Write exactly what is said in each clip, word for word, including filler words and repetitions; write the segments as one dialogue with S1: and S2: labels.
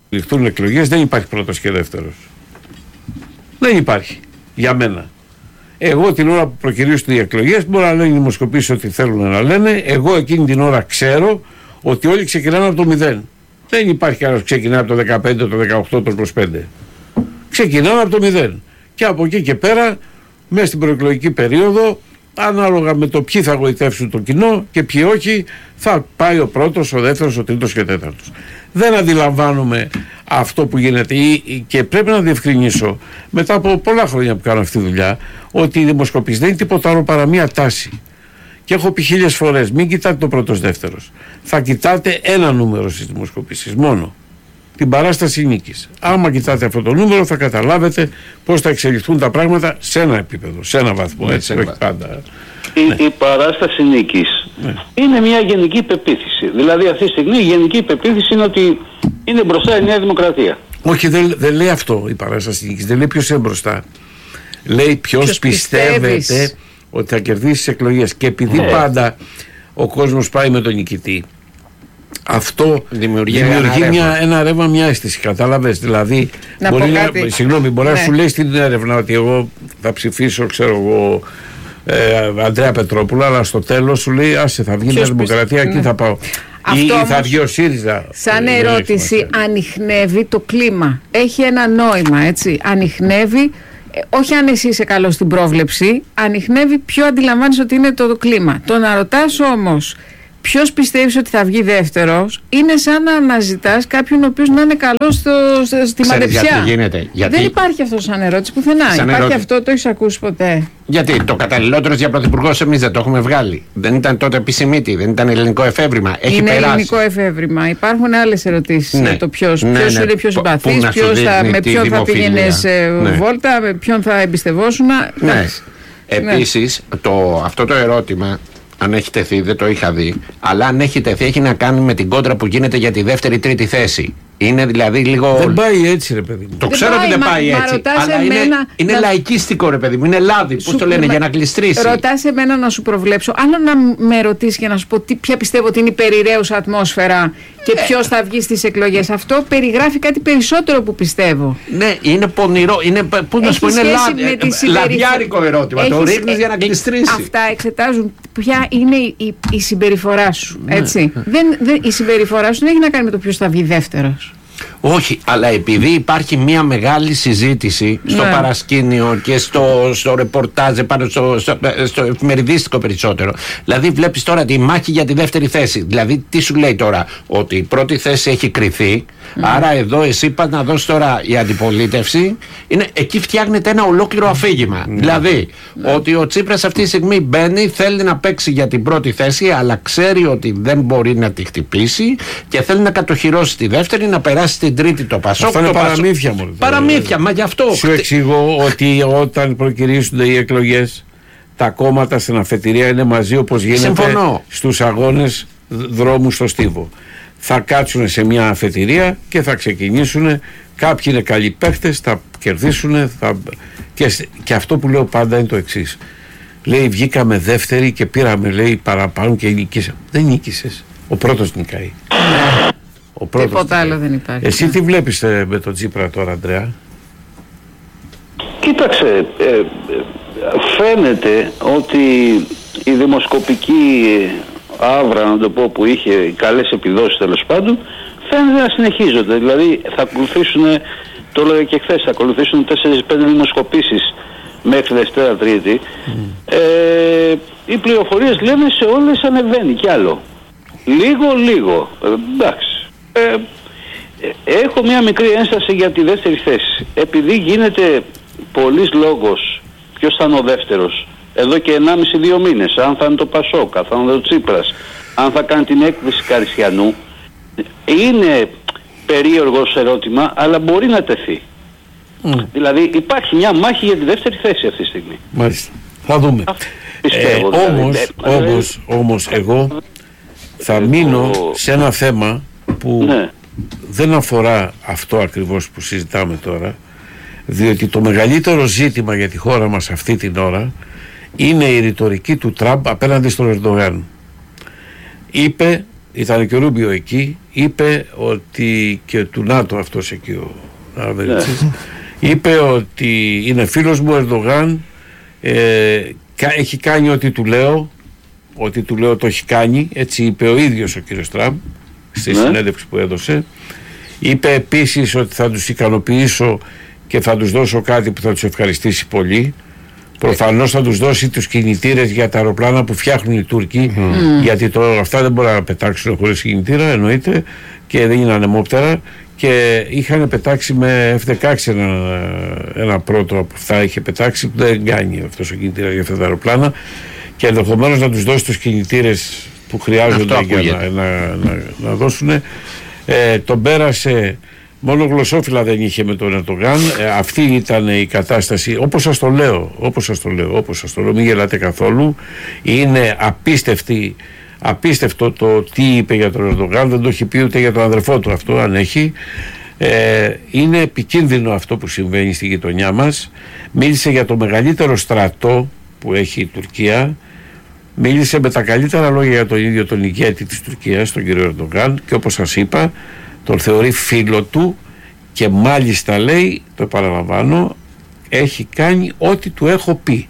S1: ληφθούν εκλογές δεν υπάρχει πρώτος και δεύτερος. Δεν υπάρχει. Για μένα. Εγώ την ώρα που προκυρήσουν οι εκλογές μπορώ να λένε οι δημοσκοπήσεις ό,τι θέλουν να λένε. Εγώ εκείνη την ώρα ξέρω ότι όλοι ξεκινάνε από το μηδέν. Δεν υπάρχει κανένας που ξεκινάει από το δεκαπέντε, το δεκαοκτώ, το είκοσι πέντε. Ξεκινάμε από το μηδέν. Και από εκεί και πέρα, μέσα στην προεκλογική περίοδο, ανάλογα με το ποιοι θα γοητεύσουν το κοινό και ποιοι όχι, θα πάει ο πρώτος, ο δεύτερος, ο τρίτος και ο τέταρτος. Δεν αντιλαμβάνουμε αυτό που γίνεται και πρέπει να διευκρινίσω μετά από πολλά χρόνια που κάνω αυτή τη δουλειά ότι η δημοσκοπής δεν είναι τίποτα άλλο παρά μία τάση. Και έχω πει χίλιες φορές, μην κοιτάτε το πρώτος δεύτερος. Θα κοιτάτε ένα νούμερο στις δημοσκοπήσεις μόνο. Την παράσταση νίκης. Άμα κοιτάτε αυτό το νούμερο θα καταλάβετε πώς θα εξελιχθούν τα πράγματα σε ένα επίπεδο, σε ένα βαθμό. Ναι, έτσι, όχι πάντα.
S2: Η, ναι. η παράσταση νίκης ναι. είναι μια γενική πεποίθηση. Δηλαδή αυτή τη στιγμή η γενική πεποίθηση είναι ότι είναι μπροστά η Νέα Δημοκρατία.
S1: Όχι, δεν, δεν λέει αυτό η παράσταση νίκης. Δεν λέει ποιος είναι μπροστά. Λέει ποιος, ποιος πιστεύετε πιστεύεις. ότι θα κερδίσει τις εκλογές. Και επειδή ναι. πάντα ο κόσμος πάει με τον νικητή, αυτό δημιουργεί, δημιουργεί ένα, μια, ρεύμα. ένα ρεύμα, μια αίσθηση. Κατάλαβες. Δηλαδή, να μπορεί να, συγγνώμη, μπορεί ναι. να σου λέει στην έρευνα ότι εγώ θα ψηφίσω, ξέρω εγώ, ε, Ανδρέα Πετρόπουλο, αλλά στο τέλος σου λέει, άσε, θα βγει η Νέα Δημοκρατία, ναι. εκεί θα πάω. Αυτό ή όμως, θα βγει ο ΣΥΡΙΖΑ.
S3: Σαν ε, ερώτηση, ανιχνεύει το κλίμα. Έχει ένα νόημα, έτσι. Ανιχνεύει. Όχι αν εσύ είσαι καλός στην πρόβλεψη, ανιχνεύει ποιο αντιλαμβάνεις ότι είναι το, το κλίμα. Το να ρωτάς όμως ποιος πιστεύεις ότι θα βγει δεύτερος, είναι σαν να αναζητάς κάποιον ο οποίος να είναι καλός στο, στο, στη μαδεψιά.
S4: Γιατί γίνεται. Γιατί...
S3: Δεν υπάρχει αυτό σαν ερώτηση πουθενά. Σαν υπάρχει ερώτηση. Αυτό, το έχεις ακούσει ποτέ?
S4: Γιατί το καταλληλότερο για πρωθυπουργός εμείς δεν το έχουμε βγάλει. Δεν ήταν τότε επισημήτη, δεν ήταν ελληνικό εφεύρημα. Έχει
S3: είναι
S4: περάσει.
S3: ελληνικό εφεύρημα. Υπάρχουν άλλες ερωτήσεις ναι. για το ποιος,
S4: ναι,
S3: ποιος
S4: ναι.
S3: είναι πιο συμπαθής, με ποιον θα πήγαινες ναι. βόλτα, με ποιον θα εμπιστευόσουν.
S4: Ναι. Επίσης, το, αυτό το ερώτημα, αν έχει τεθεί, δεν το είχα δει, αλλά αν έχει τεθεί, έχει να κάνει με την κόντρα που γίνεται για τη δεύτερη-τρίτη θέση. Είναι δηλαδή λίγο.
S1: Δεν πάει έτσι, ρε παιδί μου.
S4: Το δεν ξέρω ότι δεν πάει μα, έτσι. Μα αλλά είναι, εμένα, είναι να... λαϊκίστικο, ρε παιδί μου. Είναι λάδι. Πώς το λένε, μα... για να κλειστρήσει.
S3: Ρωτάς εμένα να σου προβλέψω. Άλλο να με ρωτήσει και να σου πω τι, ποια πιστεύω ότι είναι η περιραίουσα ατμόσφαιρα και ε... ποιος θα βγει στις εκλογές. Αυτό περιγράφει κάτι περισσότερο που πιστεύω.
S4: Ναι, είναι πονηρό. Είναι, πώς να σου πω, είναι λάδι. Λαδιάρικο ερώτημα. Έχεις... Το ρίχνεις για να κλειστρήσει.
S3: Αυτά εξετάζουν ποια είναι η, η, η συμπεριφορά σου. Έτσι. Ναι. Δεν, δεν, η συμπεριφορά σου δεν έχει να κάνει με το ποιος θα βγει δεύτερος.
S4: Όχι, αλλά επειδή υπάρχει μια μεγάλη συζήτηση στο ναι. παρασκήνιο και στο, στο ρεπορτάζ, πάνω στο, στο, στο εφημεριδίστικο περισσότερο. Δηλαδή, βλέπεις τώρα τη μάχη για τη δεύτερη θέση. Δηλαδή, τι σου λέει τώρα, ότι η πρώτη θέση έχει κριθεί. Mm. Άρα, εδώ εσύ πας να δώσεις τώρα η αντιπολίτευση. Είναι, εκεί φτιάχνεται ένα ολόκληρο αφήγημα. Mm. Δηλαδή, mm. ότι ο Τσίπρας αυτή τη στιγμή μπαίνει, θέλει να παίξει για την πρώτη θέση, αλλά ξέρει ότι δεν μπορεί να τη χτυπήσει και θέλει να κατοχυρώσει τη δεύτερη, να περάσει την τρίτη το Πασόκ.
S1: Αυτά είναι παραμύθια μου.
S4: Παραμύθια, μα γι' αυτό.
S1: Σου εξηγώ ότι όταν προκυρήσονται οι εκλογές, τα κόμματα στην αφετηρία είναι μαζί όπως γίνεται. Συμφωνώ. Στους αγώνες δρόμου στο Στίβο. Θα κάτσουν σε μια αφετηρία και θα ξεκινήσουν. Κάποιοι είναι καλοί παίχτες, θα κερδίσουν. Θα... Και, και αυτό που λέω πάντα είναι το εξής. Λέει, βγήκαμε δεύτεροι και πήραμε, λέει, παραπάνω και νικήσαμε. Δεν νίκησες. Ο πρώτος νικάει. Ο πρώτος.
S3: Τίποτα άλλο δεν υπάρχει.
S1: Εσύ τι βλέπεις ε, με τον Τσίπρα τώρα, Ανδρέα?
S2: Κοίταξε, ε, φαίνεται ότι η δημοσκοπική άβρα, να το πω, που είχε καλές επιδόσεις τέλος πάντων, φαίνεται να συνεχίζονται. Δηλαδή θα ακολουθήσουν, το έλεγα και χθες, θα ακολουθήσουν τέσσερις πέντε δημοσκοπήσεις μέχρι Δευτέρα Τρίτη. Mm. Ε, οι πληροφορίες λένε σε όλες ανεβαίνει κι άλλο. Λίγο λίγο. Ε, εντάξει. Ε, ε, έχω μια μικρή ένσταση για τη δεύτερη θέση. Επειδή γίνεται πολλής λόγος ποιος θα είναι ο δεύτερος εδώ και ενάμιση δύο μήνες, αν θα είναι το Πασόκ, αν θα είναι ο Τσίπρας, αν θα κάνει την έκθεση Καρισιανού, είναι περίεργος ερώτημα, αλλά μπορεί να τεθεί. Mm. Δηλαδή υπάρχει μια μάχη για τη δεύτερη θέση αυτή τη στιγμή.
S1: Μάλιστα. Θα δούμε.
S2: Πιστεύω,
S1: ε,
S2: δηλαδή,
S1: όμως,
S2: ε,
S1: όμως, όμως εγώ θα ε, μείνω το... σε ένα θέμα που ναι. δεν αφορά αυτό ακριβώς που συζητάμε τώρα, διότι το μεγαλύτερο ζήτημα για τη χώρα μας αυτή την ώρα είναι η ρητορική του Τραμπ απέναντι στον Ερντογάν. Είπε ήταν και ο Ρούμπιο εκεί, είπε ότι και του ΝΑΤΟ αυτός εκεί ο Αραβελίτσης, είπε ότι είναι φίλος μου ο Ερντογάν, ε, έχει κάνει ό,τι του λέω, ό,τι του λέω το έχει κάνει, έτσι είπε ο ίδιος ο κύριος Τραμπ στη ναι. συνέντευξη που έδωσε. Είπε επίσης ότι θα τους ικανοποιήσω και θα τους δώσω κάτι που θα τους ευχαριστήσει πολύ. Προφανώς θα τους δώσει τους κινητήρες για τα αεροπλάνα που φτιάχνουν οι Τούρκοι, mm. γιατί το, αυτά δεν μπορούν να πετάξουν χωρίς κινητήρα, εννοείται, και δεν είναι ανεμόπτερα, και είχαν πετάξει με εφ δεκαέξι ένα, ένα πρώτο από αυτά είχε πετάξει, που δεν κάνει αυτός ο κινητήρας για αυτά τα αεροπλάνα, και ενδεχομένως να τους δώσει τους κινητήρες που χρειάζονται για να, να, να, να δώσουν. Ε, τον πέρασε. Μόνο γλωσσόφυλλα δεν είχε με τον Ερντογάν. Ε, αυτή ήταν η κατάσταση. Όπως σας το λέω, όπως σας το λέω, όπως σας το λέω, μην γελάτε καθόλου. Είναι απίστευτη, απίστευτο το τι είπε για τον Ερντογάν. Δεν το έχει πει ούτε για τον αδερφό του αυτό, αν έχει. Ε, είναι επικίνδυνο αυτό που συμβαίνει στη γειτονιά μας. Μίλησε για το μεγαλύτερο στρατό που έχει η Τουρκία. Μίλησε με τα καλύτερα λόγια για τον ίδιο τον ηγέτη της Τουρκίας, τον κύριο Ερντογάν, και όπως σας είπα, τον θεωρεί φίλο του, και μάλιστα λέει, το επαναλαμβάνω, έχει κάνει ό,τι του έχω πει.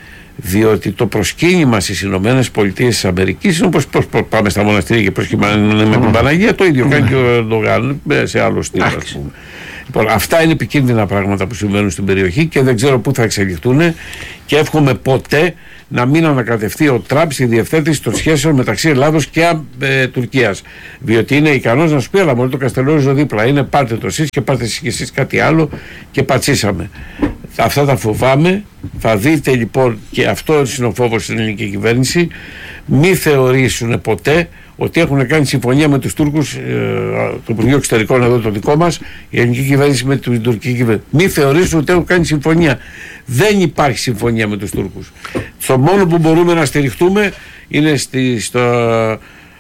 S1: Διότι το προσκύνημα στις Ηνωμένες Πολιτείες της Αμερικής είναι όπως πάμε στα μοναστήρια και προσκυνάμε με την Παναγία, το ίδιο κάνει και ο Ερντογάν σε άλλο στυλ, ας πούμε. Λοιπόν, αυτά είναι επικίνδυνα πράγματα που συμβαίνουν στην περιοχή και δεν ξέρω πού θα εξελιχθούν, και εύχομαι ποτέ να μην ανακατευτεί ο Τραμπ στη διευθέτηση των σχέσεων μεταξύ Ελλάδος και ε, Τουρκίας. Διότι είναι ικανός να σου πει, αλλά μόνο το Καστελόριζο δίπλα είναι, πάρτε το εσείς και πάρτε εσείς και εσείς κάτι άλλο, και πατσίσαμε. Αυτά τα φοβάμαι. Θα δείτε λοιπόν, και αυτό είναι ο φόβος στην ελληνική κυβέρνηση, μη θεωρήσουν ποτέ ότι έχουν κάνει συμφωνία με τους Τούρκους, ε, το Υπουργείο Εξωτερικών εδώ το δικό μας, η ελληνική κυβέρνηση με την τουρκική κυβέρνηση. Μη θεωρήσουν ότι έχουν κάνει συμφωνία. Δεν υπάρχει συμφωνία με τους Τούρκους. Το μόνο που μπορούμε να στηριχτούμε είναι στη, στο,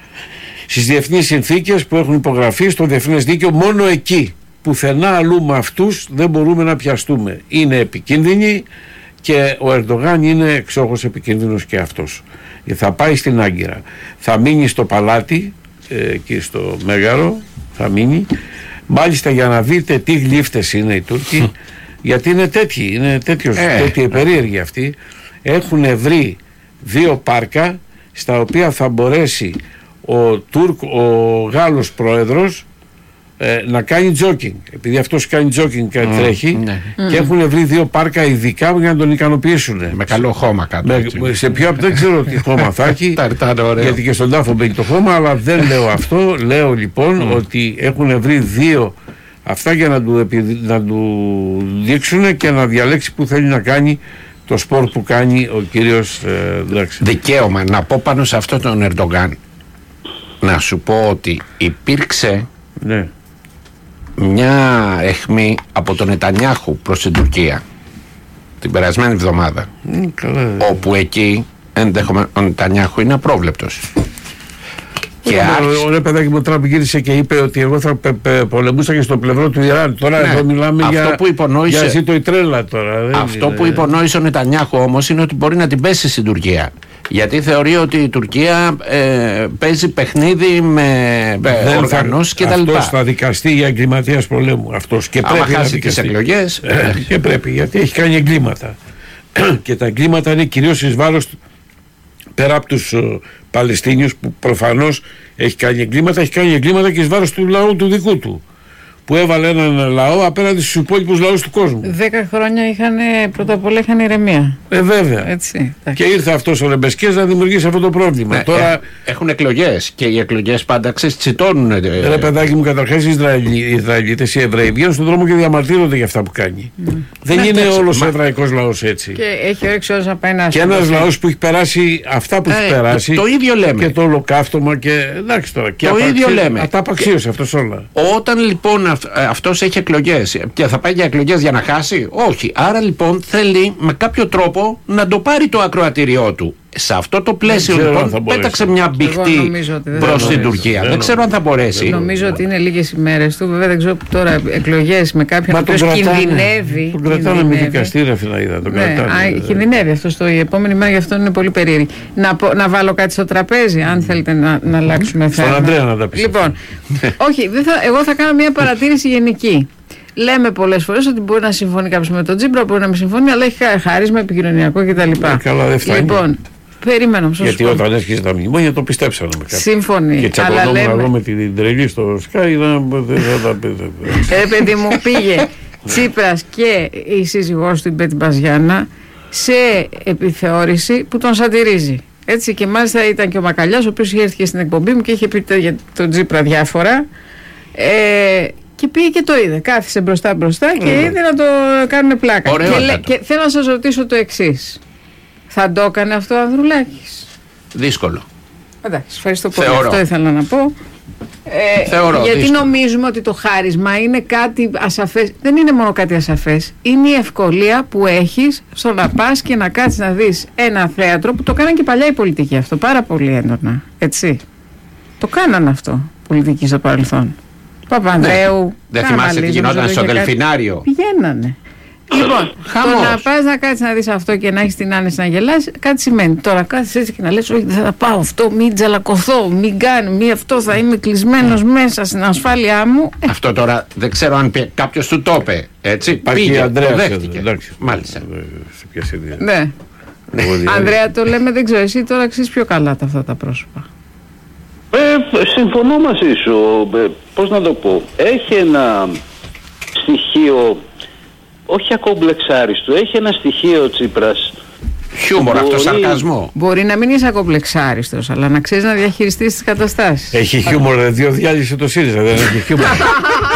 S1: στις διεθνείς συνθήκες που έχουν υπογραφεί, στο διεθνές δίκαιο. Μόνο εκεί, πουθενά αλλού με αυτούς δεν μπορούμε να πιαστούμε. Είναι επικίνδυνοι, και ο Ερντογάν είναι εξόχως επικίνδυνος και αυτός. Θα πάει στην Άγκυρα, θα μείνει στο παλάτι, ε, εκεί στο Μέγαρο, θα μείνει, μάλιστα για να δείτε τι γλύφτες είναι οι Τούρκοι, γιατί είναι τέτοιοι, είναι τέτοιος, ε, τέτοιοι περίεργοι αυτοί. Έχουν βρει δύο πάρκα στα οποία θα μπορέσει ο, Τούρκ, ο Γάλλος πρόεδρος ε, να κάνει τζόκινγκ, επειδή αυτός κάνει τζόκινγκ και mm, τρέχει, ναι. Και έχουν βρει δύο πάρκα ειδικά για να τον ικανοποιήσουν. Με καλό χώμα κάτω. Με, σε ποιο, δεν ξέρω τι χώμα θα έχει, γιατί και στον τάφο μπαίνει το χώμα, αλλά δεν λέω αυτό. Λέω λοιπόν mm. ότι έχουν βρει δύο αυτά για να του, να του δείξουν και να διαλέξει που θέλει να κάνει το σπορ που κάνει ο κύριος ε, Δικαίωμα να πω πάνω σε αυτό τον Ερντογάν, να σου πω ότι υπήρξε, ναι, μια αιχμή από τον Νετανιάχου προς την Τουρκία την περασμένη εβδομάδα, mm, καλά, όπου εκεί ενδεχομένως ο Νετανιάχου είναι απρόβλεπτος. Και άρχισε... Ωραία, παιδάκι μου, Τραμπ γύρισε και είπε ότι εγώ θα πε, πε, πολεμούσα και στο πλευρό του Ιράν. Τώρα ναι, εδώ μιλάμε αυτό για, που υπονόησε, για ζήτω η τρέλα τώρα. Δεν αυτό είναι... που υπονόησε ο Νετανιάχου όμως είναι ότι μπορεί να την πέσει στην Τουρκία. Γιατί θεωρεί ότι η Τουρκία ε, παίζει παιχνίδι με οργανώσεις και τα λοιπά. Αυτός θα δικαστεί για εγκληματίας πολέμου. Αυτός και άμα πρέπει να δικαστεί. Και τις εκλογές. Ε, και πρέπει, γιατί έχει κάνει εγκλήματα. Και τα εγκλήματα είναι κυρίως εις βάρος, πέρα από τους uh, Παλαιστίνιους που προφανώς έχει κάνει εγκλήματα, έχει κάνει εγκλήματα και εις βάρος του λαού του δικού του, που έβαλε έναν λαό απέναντι στους υπόλοιπους λαούς του κόσμου. Δέκα χρόνια είχαν, πρώτα απ' όλα είχαν ηρεμία. Ε, βέβαια. Έτσι, και ήρθε αυτός ο Ρεμπεσκές να δημιουργήσει αυτό το πρόβλημα. Ναι, τώρα... Έχουν εκλογές και οι εκλογές πάντα ξεστσιτώνουν. Ε, ρε παιδάκι μου, καταρχάς οι Ισραηλίτες, οι Εβραίοι βγαίνουν στον δρόμο και διαμαρτύρονται για αυτά που κάνει. Mm. Δεν ναι, είναι όλος μα... ο εβραϊκός λαός έτσι. Και έχει όρεξη όλος να πάει να. Και ένας λαός που έχει περάσει αυτά που ε, έχει περάσει. Το, το ίδιο λέμε. Και το ολοκαύτωμα και. Εντάξει τώρα. Και το απαξί... ίδιο λέμε. Τα απαξίωσε αυτό όλα. Όταν λοιπόν αυτός έχει εκλογές και θα πάει για εκλογές για να χάσει, όχι. Άρα λοιπόν θέλει με κάποιο τρόπο να το πάρει το ακροατήριό του.
S4: Σε αυτό το πλαίσιο λοιπόν πέταξε μια μπιχτή προς την Τουρκία. Δεν, δεν ξέρω αν θα μπορέσει.
S3: Νομίζω ότι είναι λίγες ημέρες του. Βέβαια δεν ξέρω τώρα εκλογές με κάποιον ο οποίος κινδυνεύει.
S1: Τον κρατάνε με δικαστήρια, Φιλαίδα.
S3: Ναι, κινδυνεύει αυτό στο, η επόμενη μέρα, γι' αυτό είναι πολύ περίεργη. Να, να βάλω κάτι στο τραπέζι, αν θέλετε να, να αλλάξουμε θέμα.
S1: Στον Ανδρέα να τα πεις.
S3: Λοιπόν, όχι, δεν θα, εγώ θα κάνω μια παρατήρηση γενική. Λέμε πολλές φορές ότι μπορεί να συμφωνεί κάποιος με τον Τσίπρα, μπορεί να μην συμφωνεί, αλλά έχει χάρισμα επικοινωνιακό κτλ.
S1: Ναι, καλά, δεν φτάνει.
S3: Λοιπόν, περίμενα.
S1: Γιατί όταν έσχιζε τα μνημόνια το πιστέψανε με κάτι.
S3: Σύμφωνοι.
S1: Και τσακωνόμουν λέμε... εγώ με την τρελή στο Sky.
S3: Ε, παιδί μου, πήγε Τσίπρας και η σύζυγός του, η Μπέτη Μπαζιάννα, σε επιθεώρηση που τον σατυρίζει. Έτσι, και μάλιστα ήταν και ο Μακαλιάς, ο οποίος είχε έρθει και στην εκπομπή μου και είχε πει για τον Τσίπρα διάφορα. Ε, και πήγε και το είδε. Κάθισε μπροστά μπροστά και είδε να το κάνουν πλάκα. Και, λέ, και θέλω να σας ρωτήσω το εξής. Θα το έκανε αυτό ο Ανδρουλάκης?
S4: Δύσκολο.
S3: Εντάξει, ευχαριστώ πολύ.
S4: Θεωρώ.
S3: Αυτό ήθελα να πω. Ε,
S4: Θεωρώ,
S3: γιατί
S4: δύσκολο.
S3: νομίζουμε ότι το χάρισμα είναι κάτι ασαφές. Δεν είναι μόνο κάτι ασαφές. Είναι η ευκολία που έχεις στο να πας και να κάτσεις να δεις ένα θέατρο, που το κάναν και παλιά οι πολιτικοί αυτό πάρα πολύ έντονα. Έτσι. Το κάναν αυτό πολιτικοί στο παρελθόν. Παπανδρέου.
S4: Ναι. Δεν θυμάσαι τι γινόταν στο Δελφινάριο?
S3: Πηγαίνανε. Λοιπόν,
S4: Χαμός.
S3: το να πας να κάτσεις να δεις αυτό και να έχεις την άνεση να γελάς, κάτι σημαίνει. Τώρα κάθεσαι έτσι και να λες, όχι, δεν θα πάω αυτό, μην τζαλακωθώ, μην κάνω, μην αυτό, θα είμαι κλεισμένος μέσα στην ασφάλειά μου.
S4: Αυτό τώρα δεν ξέρω αν κάποιος του το είπε. Έτσι, πήγε, το δέχτηκε. Μάλιστα.
S3: Ναι. Ανδρέα, το λέμε, δεν ξέρω, εσύ τώρα ξέρεις πιο καλά τα αυτά τα πρόσωπα.
S2: Ε, συμφωνώ μαζί σου. Ε, πώς να το πω. Έχει ένα στοιχείο, όχι ακομπλεξάριστο, έχει ένα στοιχείο Τσίπρας.
S4: Χιούμορ, αυτό σαρκασμό.
S3: Μπορεί να μην είσαι ακομπλεξάριστος, αλλά να ξέρεις να διαχειριστείς τις καταστάσεις.
S1: Έχει χιούμορ, διότι διάλυσε το ΣΥΡΙΖΑ, δεν έχει χιούμορ.